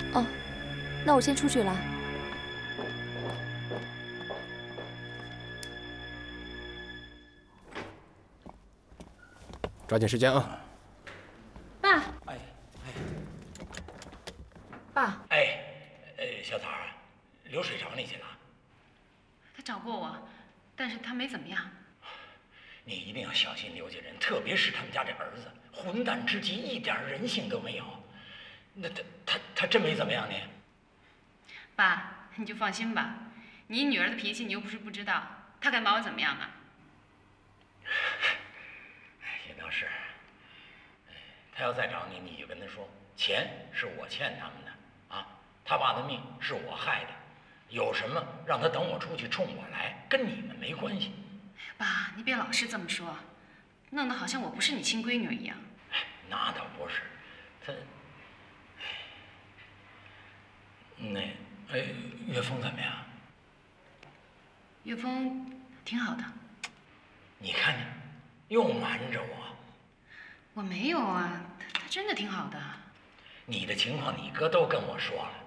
哦，那我先出去了。 抓紧时间啊！ 爸， 哎爸， 小草儿，流水找你去了。 他找过我，但是他没怎么样。 你一定要小心刘家人，特别是他们家这儿子，混蛋至极，一点人性都没有。那他真没怎么样你？ 爸，你就放心吧，你女儿的脾气你又不是不知道，她敢把我怎么样啊？ 也倒是。他要再找你，你就跟他说，钱是我欠他们的啊，他爸的命是我害的，有什么让他等我出去冲我来，跟你们没关系。 爸，你别老是这么说，弄得好像我不是你亲闺女一样。 那倒不是，他，岳峰怎么样？ 岳峰挺好的。 你看见，又瞒着我。 我没有啊，他真的挺好的。 你的情况，你哥都跟我说了，